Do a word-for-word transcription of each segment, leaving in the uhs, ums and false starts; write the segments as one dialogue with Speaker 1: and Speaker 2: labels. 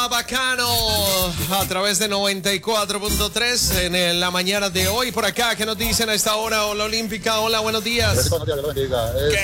Speaker 1: Tema Bacano a través de noventa y cuatro punto tres en la mañana de hoy. Por acá, ¿qué nos dicen a esta hora? Hola Olímpica, hola, buenos días.
Speaker 2: Buenos días, que lo bendiga. Es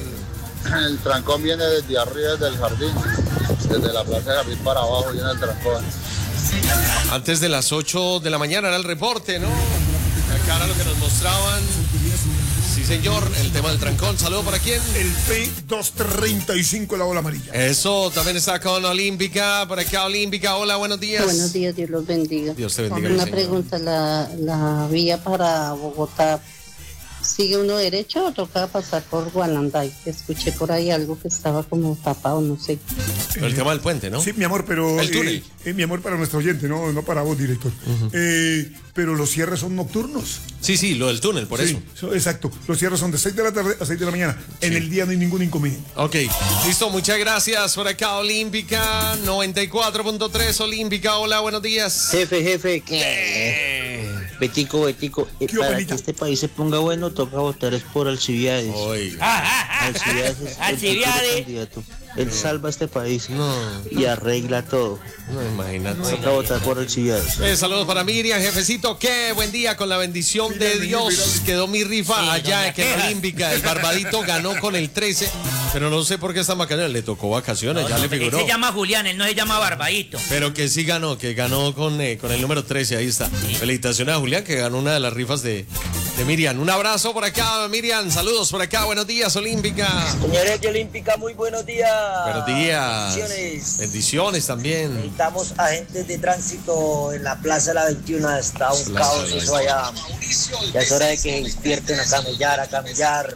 Speaker 2: el, el trancón viene desde arriba del jardín, desde la plaza de Jardín para abajo viene el trancón.
Speaker 1: Antes de las ocho de la mañana era el reporte, ¿no? Acá era lo que nos mostraban. Sí, señor, el tema del trancón. Saludo para quién.
Speaker 3: El P doscientos treinta y cinco, la ola amarilla.
Speaker 1: Eso, también está con Olímpica. Por acá, Olímpica. Hola, buenos días.
Speaker 4: Buenos días, Dios los bendiga.
Speaker 1: Dios te bendiga.
Speaker 4: Una
Speaker 1: señor.
Speaker 4: pregunta, la, la vía para Bogotá, ¿sigue uno derecho o toca pasar por Guananday? Escuché por ahí algo que estaba como tapado, no sé.
Speaker 1: El eh, tema del puente, ¿no?
Speaker 3: Sí, mi amor, pero...
Speaker 1: El túnel.
Speaker 3: Eh, eh, mi amor, para nuestro oyente, no, no para vos, director. Uh-huh. eh, pero los cierres son nocturnos.
Speaker 1: Sí, sí, lo del túnel, por
Speaker 3: sí,
Speaker 1: eso.
Speaker 3: So, exacto. Los cierres son de seis de la tarde a seis de la mañana. Sí. En el día no hay ningún inconveniente.
Speaker 1: Ok, listo, muchas gracias. Por acá, Olímpica, noventa y cuatro punto tres, Olímpica. Hola, buenos días.
Speaker 5: Jefe, jefe, ¿qué? Betico, Betico, eh, para que este país se ponga bueno, toca votar es por Alcibiades. Alcibiades es
Speaker 6: Alcibiades.
Speaker 5: el Él salva este país no. y arregla todo.
Speaker 1: No, imagínate.
Speaker 5: Toca votar por Alcibiades.
Speaker 1: Eh, saludos para Miriam, jefecito. Qué buen día, con la bendición de Dios. Quedó mi rifa sí, allá en la Olímpica. El Barbadito ganó con el trece, pero no sé por qué esta macana le tocó vacaciones, no, ya no, le figuró.
Speaker 6: Él se llama Julián, él no se llama Barbadito.
Speaker 1: Pero que sí ganó, que ganó con, eh, con el número trece, ahí está. Sí. Felicitaciones a Julián, que ganó una de las rifas de, de Miriam. Un abrazo por acá, Miriam. Saludos por acá. Buenos días, Olímpica.
Speaker 5: Señores de Olímpica, muy buenos días.
Speaker 1: Buenos días.
Speaker 5: Bendiciones.
Speaker 1: Bendiciones también.
Speaker 5: Necesitamos agentes de tránsito en la Plaza de la veintiuna. Está un Plaza caos eso allá. Ya es hora de que despierten a camellar, a camellar.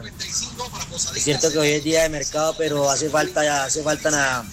Speaker 5: Es cierto que hoy es día de mercado, pero hace falta ya, hace falta nada.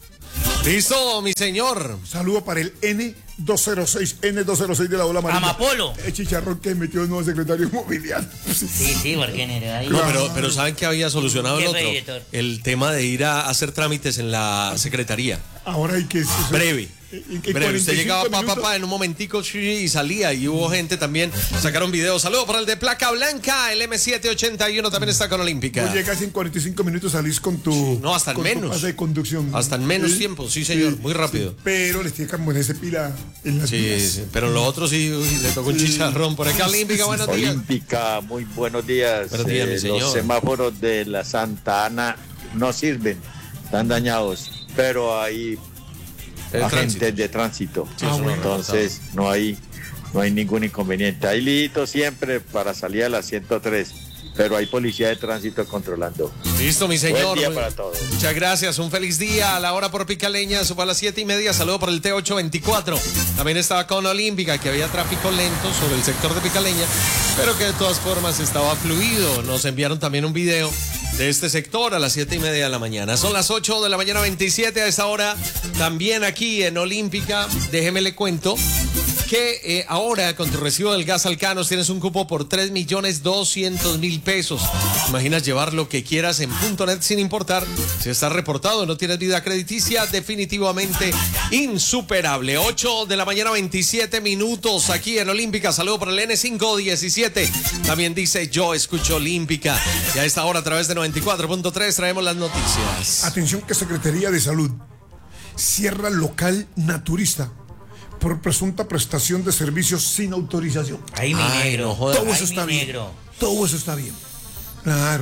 Speaker 1: Listo, mi señor.
Speaker 3: Saludo para el N doscientos seis, N doscientos seis de la ola amarilla.
Speaker 6: Amapolo.
Speaker 3: El chicharrón que metió el nuevo secretario inmobiliario.
Speaker 6: Sí, sí, porque ahí.
Speaker 1: No, pero, pero ¿saben que había solucionado el otro? El tema de ir a hacer trámites en la secretaría.
Speaker 3: Ahora hay que...
Speaker 1: Breve. Breve. Usted llegaba pa, pa, pa, en un momentico y salía y hubo gente también. Sacaron videos. Saludos para el de placa blanca. El M setecientos ochenta y uno también está con Olímpica.
Speaker 3: Oye, casi en cuarenta y cinco minutos salís con tu...
Speaker 1: No, hasta en menos.
Speaker 3: Tu de conducción.
Speaker 1: Hasta en menos ¿Sí? tiempo, sí señor. Sí, muy rápido.
Speaker 3: Sí, pero les tiene que ponerse pila en las
Speaker 1: sí, sí, pero lo otro sí uy, le tocó un sí. chicharrón. Por acá Olímpica, buenos días.
Speaker 7: Olímpica, muy buenos días.
Speaker 1: Buenos días, eh, mi señor.
Speaker 7: Los semáforos de la Santa Ana no sirven, están dañados, pero hay el agentes tránsito. de tránsito. Sí, ah, bueno, entonces no hay, no hay ningún inconveniente. Hay listo siempre para salir a las ciento tres. Pero hay policía de tránsito controlando.
Speaker 1: Listo, mi señor.
Speaker 7: Buen día para todos.
Speaker 1: Muchas gracias. Un feliz día. A la hora por Picaleña, suba a las siete y media. Saludo por el T ochocientos veinticuatro. También estaba con Olímpica, que había tráfico lento sobre el sector de Picaleña, pero que de todas formas estaba fluido. Nos enviaron también un video de este sector a las siete y media de la mañana. Son las ocho de la mañana veintisiete a esa hora. También aquí en Olímpica, déjeme le cuento que eh, ahora con tu recibo del gas Alcanos tienes un cupo por tres millones doscientos mil pesos. Imaginas llevar lo que quieras en punto net sin importar si estás reportado o no tienes vida crediticia. Definitivamente insuperable. ocho de la mañana veintisiete minutos aquí en Olímpica. Saludo para el N cinco diecisiete. También dice yo escucho Olímpica. Y a esta hora a través de noventa y cuatro punto tres traemos las noticias.
Speaker 3: Atención que Secretaría de Salud cierra local naturista por presunta prestación de servicios sin autorización.
Speaker 6: Ay, mi
Speaker 1: Ay,
Speaker 6: negro.
Speaker 1: No joda.
Speaker 3: Todo eso
Speaker 6: Ay,
Speaker 3: está bien.
Speaker 6: Negro.
Speaker 3: Todo eso está bien. Claro.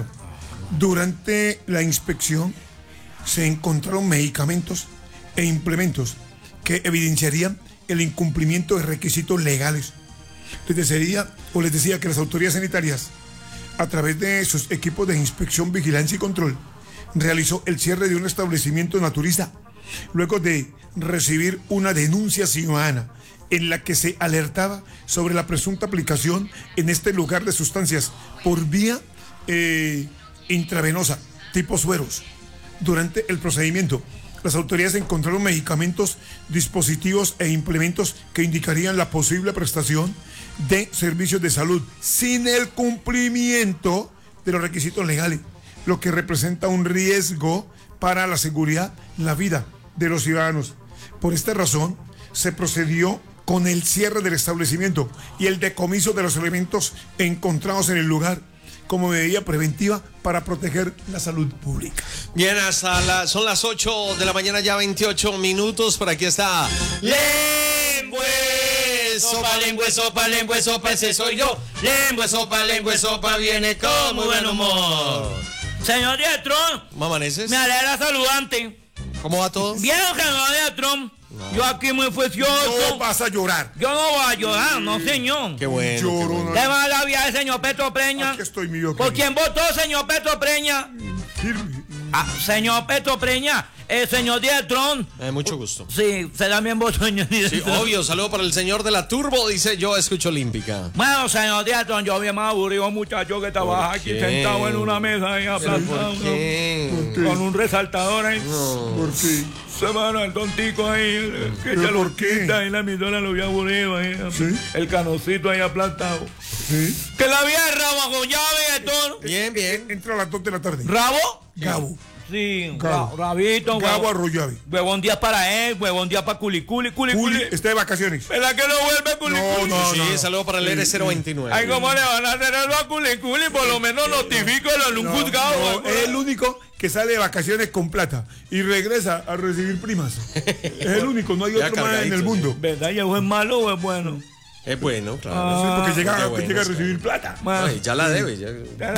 Speaker 3: Durante la inspección se encontraron medicamentos e implementos que evidenciarían el incumplimiento de requisitos legales. Les decía, o les decía que las autoridades sanitarias, a través de sus equipos de inspección, vigilancia y control, realizó el cierre de un establecimiento naturista luego de recibir una denuncia ciudadana en la que se alertaba sobre la presunta aplicación en este lugar de sustancias por vía eh, intravenosa, tipo sueros. Durante el procedimiento, las autoridades encontraron medicamentos, dispositivos e implementos que indicarían la posible prestación de servicios de salud sin el cumplimiento de los requisitos legales, lo que representa un riesgo para la seguridad, la vida de los ciudadanos. Por esta razón, se procedió con el cierre del establecimiento y el decomiso de los elementos encontrados en el lugar, como medida preventiva para proteger la salud pública.
Speaker 1: Bien, hasta la, son las ocho de la mañana, ya veintiocho minutos. Por aquí está Lengüe, sopa, lengüe, sopa, lengüe, sopa, ese soy yo. Lengüe, sopa, lengüe, sopa, viene con muy buen humor.
Speaker 6: Señor Dietrón,
Speaker 1: ¿Cómo amaneces?
Speaker 6: me alegra saludante.
Speaker 1: ¿Cómo va todo?
Speaker 6: ¿Vieron que no, Dietrón? No. Yo aquí muy juicioso.
Speaker 3: No vas a llorar.
Speaker 6: Yo no voy a llorar, no, señor.
Speaker 1: Qué bueno.
Speaker 3: Lloro,
Speaker 1: qué bueno.
Speaker 6: ¿Qué va a la vida del señor Petro Preña?
Speaker 3: Aquí estoy, mi Dios.
Speaker 6: ¿Por quién votó, señor Petro Preña?
Speaker 3: Firme.
Speaker 6: Ah, señor Petro Preña, el señor Dietrón.
Speaker 1: Eh, mucho gusto.
Speaker 6: Sí, se también votó, señor
Speaker 1: Sí,
Speaker 6: Dietrón.
Speaker 1: obvio, saludo para el señor de la Turbo, dice yo escucho Olímpica.
Speaker 6: Bueno, señor Dietrón, yo bien más aburrido muchacho que trabaja aquí
Speaker 1: qué?
Speaker 6: sentado en una mesa ahí aplastado.
Speaker 1: ¿Por qué?
Speaker 6: ¿no? Con un resaltador ahí.
Speaker 1: No.
Speaker 3: ¿Por qué?
Speaker 6: Se van el tontico ahí, que
Speaker 3: ¿Pero
Speaker 6: echa
Speaker 3: por
Speaker 6: los
Speaker 3: qué?
Speaker 6: quita ahí la emisora lo había aburrido ahí.
Speaker 3: ¿Sí?
Speaker 6: El canocito ahí aplastado.
Speaker 3: ¿Sí?
Speaker 6: Que la vía es rabo con llave, Dietrón.
Speaker 1: Bien, bien.
Speaker 3: Entra a las dos de la tarde.
Speaker 6: ¿Rabo?
Speaker 3: Gabo.
Speaker 6: Sí,
Speaker 3: Gabo.
Speaker 6: ra- rabito,
Speaker 3: Gabo
Speaker 6: huevón.
Speaker 3: Arroyave.
Speaker 6: Huevón día para él, huevón día para culiculi,
Speaker 3: Juli
Speaker 6: culiculi.
Speaker 3: está de vacaciones.
Speaker 6: ¿Verdad que no vuelve culiculi?
Speaker 3: No, no,
Speaker 1: Sí,
Speaker 3: no.
Speaker 1: saludo para el R cero veintinueve.
Speaker 6: Ay, ¿cómo le van a hacer algo a culiculi? Por lo menos notifícalo en un
Speaker 3: No,
Speaker 6: juzgado.
Speaker 3: no,
Speaker 6: huevón.
Speaker 3: es el único que sale de vacaciones con plata y regresa a recibir primas. Es el único, no hay
Speaker 1: Ya
Speaker 3: otro más en el
Speaker 1: cargadito,
Speaker 3: mundo.
Speaker 6: ¿Verdad? ¿Y es malo o es bueno?
Speaker 1: Es bueno, claro.
Speaker 6: Ah,
Speaker 3: Sí, porque llega,
Speaker 1: qué bueno,
Speaker 3: llega a
Speaker 1: sí.
Speaker 3: recibir plata.
Speaker 6: Bueno.
Speaker 1: Ay, ya la debe. Ya.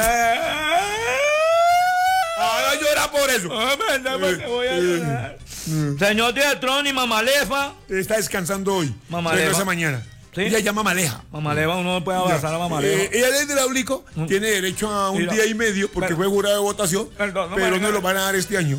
Speaker 3: Ah, no llora por eso.
Speaker 6: Ah, verdad, porque voy a llorar. Señor Dietrón y Mamá Lefa.
Speaker 3: Está descansando hoy.
Speaker 6: Mamá
Speaker 3: Regresa
Speaker 6: Leva.
Speaker 3: mañana.
Speaker 6: ¿Sí?
Speaker 3: Ella llama Maleja.
Speaker 6: Mamá Leva, uno no puede abrazar a Mamá Leva.
Speaker 3: Eh, ella desde el oblico tiene derecho a un
Speaker 6: Mira.
Speaker 3: día y medio porque
Speaker 6: Pero-
Speaker 3: fue jurado de votación,
Speaker 6: Perdón, no,
Speaker 3: pero
Speaker 6: marica.
Speaker 3: no lo van a dar este año.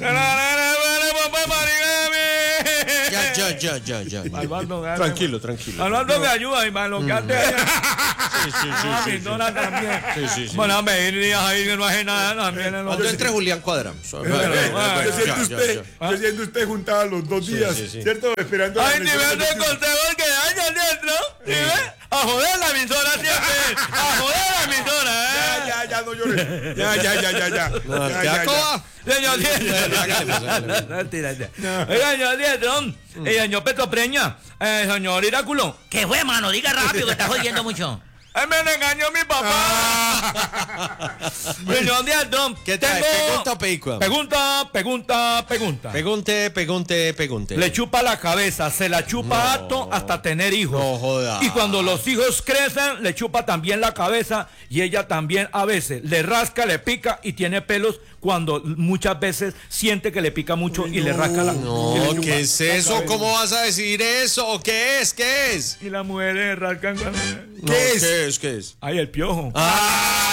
Speaker 1: Ya, ya, ya, ya, ya.
Speaker 6: Alvardo, dale,
Speaker 1: Tranquilo, tranquilo.
Speaker 6: Alvardo me ayuda, y lo que hace allá.
Speaker 1: Sí, sí, sí,
Speaker 6: Ah,
Speaker 1: sí,
Speaker 6: mi
Speaker 1: sí.
Speaker 6: dona también.
Speaker 1: Sí, sí, sí.
Speaker 6: Bueno, me irías ahí que no hace nada también. en los-
Speaker 1: Cuando entre Julián Cuadramos.
Speaker 3: Eh, eh,
Speaker 6: ah,
Speaker 3: yo
Speaker 6: ya,
Speaker 3: siento
Speaker 1: ya,
Speaker 3: usted,
Speaker 1: ya.
Speaker 3: yo siento usted juntada los dos
Speaker 1: Sí,
Speaker 3: días,
Speaker 1: sí, sí.
Speaker 3: ¿cierto? Esperando.
Speaker 6: Hay
Speaker 3: la
Speaker 6: nivel de
Speaker 3: elección.
Speaker 6: consejo que haya dentro. ¿Sí ves? A joder la emisora siempre. A joder la emisora,
Speaker 3: Ya,
Speaker 6: ¿eh?
Speaker 3: ya, ya, no llores. Ya, ya, ya, ya, ya.
Speaker 1: No,
Speaker 3: Ya,
Speaker 1: ¿te
Speaker 3: ya,
Speaker 1: da
Speaker 3: ya.
Speaker 1: coba?
Speaker 6: Señor Dietrón. Mentira, mentira. Oiga, señor Dietrón. Y señor Petro Preña. Eh, señor Iráculo.
Speaker 8: ¿Qué fue, mano? Diga rápido que estás jodiendo mucho.
Speaker 6: ¡Ay, me regañó mi papá! Señor Dietrón.
Speaker 1: ¿Qué trae? ¿Pregunta o película?
Speaker 6: Pregunta, pregunta, pregunta.
Speaker 1: Pregunte, pregunte, pregunte.
Speaker 6: Le chupa la cabeza, se la chupa
Speaker 1: No.
Speaker 6: harto hasta tener hijos.
Speaker 1: No joda.
Speaker 6: Y cuando los hijos crecen, le chupa también la cabeza y ella también a veces le rasca, le pica y tiene pelos cuando muchas veces siente que le pica mucho y le rasca la
Speaker 1: No,
Speaker 6: y le chupa
Speaker 1: ¿qué es
Speaker 6: la
Speaker 1: eso?
Speaker 6: cabeza.
Speaker 1: ¿Cómo vas a decir eso? ¿Qué es? ¿Qué es?
Speaker 6: Y las mujeres le rascan cuando...
Speaker 1: No, ¿Qué es? ¿Qué es? ¿Qué es?
Speaker 6: Ay, el piojo.
Speaker 1: Ah.